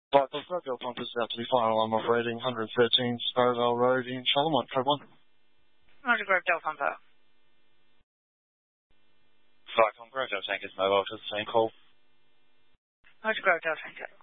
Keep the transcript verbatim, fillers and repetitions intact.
Right, the Grove pump is out to the fire alarm operating one hundred thirteen Sparrowvale Road in Charlemont, code one. Roger, Grovedale pump out. Vicom, Grovedale tank is mobile to the same call. Roger, Grovedale tank out.